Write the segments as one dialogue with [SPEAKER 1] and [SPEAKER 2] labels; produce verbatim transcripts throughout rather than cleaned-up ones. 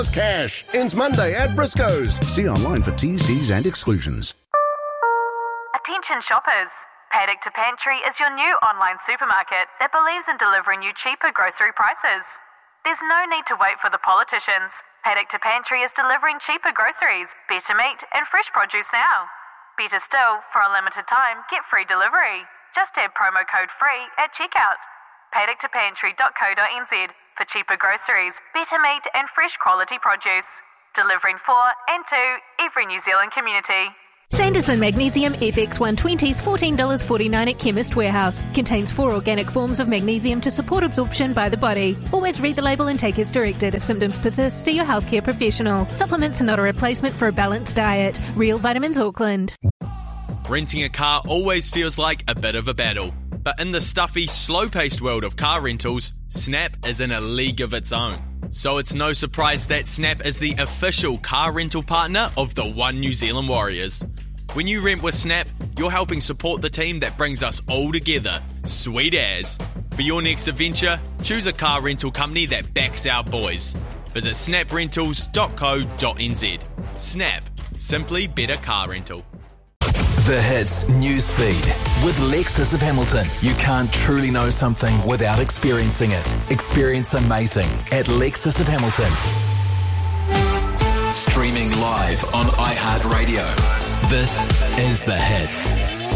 [SPEAKER 1] Cash ends Monday at Briscoe's. See online for T's, C's and exclusions.
[SPEAKER 2] Attention shoppers. Paddock to Pantry is your new online supermarket that believes in delivering you cheaper grocery prices. There's no need to wait for the politicians. Paddock to Pantry is delivering cheaper groceries, better meat and fresh produce now. Better still, for a limited time, get free delivery. Just add promo code FREE at checkout. paddock to pantry dot co dot n z for cheaper groceries, better meat and fresh quality produce. Delivering for and to every New Zealand community.
[SPEAKER 3] Sanderson Magnesium F X one twenty is fourteen dollars forty-nine at Chemist Warehouse. Contains four organic forms of magnesium to support absorption by the body. Always read the label and take as directed. If symptoms persist, see your healthcare professional. Supplements are not a replacement for a balanced diet. Real Vitamins Auckland.
[SPEAKER 4] Renting a car always feels like a bit of a battle. But in the stuffy, slow-paced world of car rentals, Snap is in a league of its own. So it's no surprise that Snap is the official car rental partner of the One New Zealand Warriors. When you rent with Snap, you're helping support the team that brings us all together. Sweet as. For your next adventure, choose a car rental company that backs our boys. Visit snap rentals dot co dot n z. Snap. Simply better car rental.
[SPEAKER 5] The Hits news feed with Lexus of Hamilton. You can't truly know something without experiencing it. Experience amazing at Lexus of Hamilton. Streaming live on iHeartRadio. This is The Hits.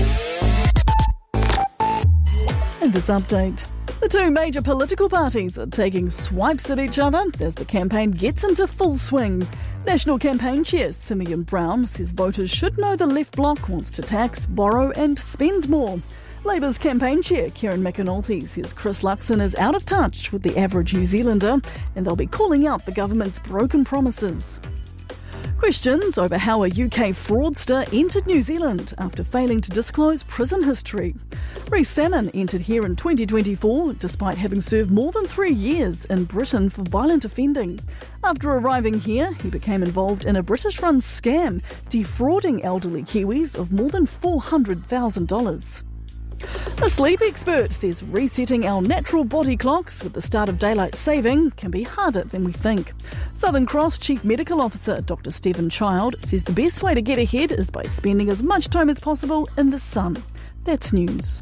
[SPEAKER 6] And this update. The two major political parties are taking swipes at each other as the campaign gets into full swing. National Campaign Chair Simeon Brown says voters should know the Left Bloc wants to tax, borrow and spend more. Labour's Campaign Chair Kieran McAnulty says Chris Luxon is out of touch with the average New Zealander and they'll be calling out the government's broken promises. Questions over how a U K fraudster entered New Zealand after failing to disclose prison history. Rhys Salmon entered here in twenty twenty-four despite having served more than three years in Britain for violent offending. After arriving here, he became involved in a British-run scam, defrauding elderly Kiwis of more than four hundred thousand dollars. A sleep expert says resetting our natural body clocks with the start of daylight saving can be harder than we think. Southern Cross Chief Medical Officer Doctor Stephen Child says the best way to get ahead is by spending as much time as possible in the sun. That's news.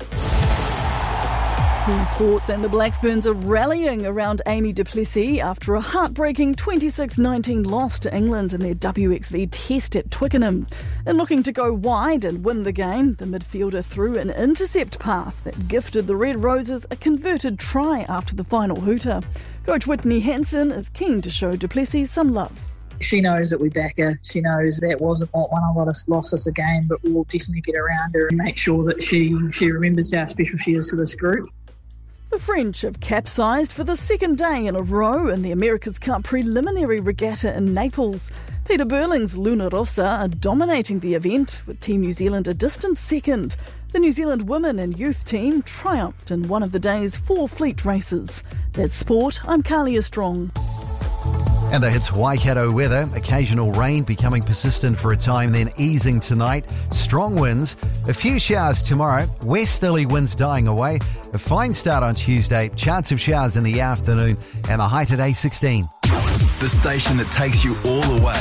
[SPEAKER 6] Home sports, and the Blackburns are rallying around Amy Duplessis after a heartbreaking twenty-six nineteen loss to England in their W X V test at Twickenham. And looking to go wide and win the game, the midfielder threw an intercept pass that gifted the Red Roses a converted try after the final hooter. Coach Whitney Hansen is keen to show Duplessis some love.
[SPEAKER 7] She knows that we back her. She knows that wasn't what one of us lost us a game, but we'll definitely get around her and make sure that she, she remembers how special she is to this group.
[SPEAKER 6] The French have capsized for the second day in a row in the America's Cup preliminary regatta in Naples. Peter Burling's Luna Rossa are dominating the event, with Team New Zealand a distant second. The New Zealand women and youth team triumphed in one of the day's four fleet races. That's sport. I'm Carlia Strong.
[SPEAKER 8] And the Hits Waikato weather. Occasional rain becoming persistent for a time, then easing tonight. Strong winds. A few showers tomorrow. Westerly winds dying away. A fine start on Tuesday. Chance of showers in the afternoon. And the high today, sixteen.
[SPEAKER 5] The station that takes you all the way.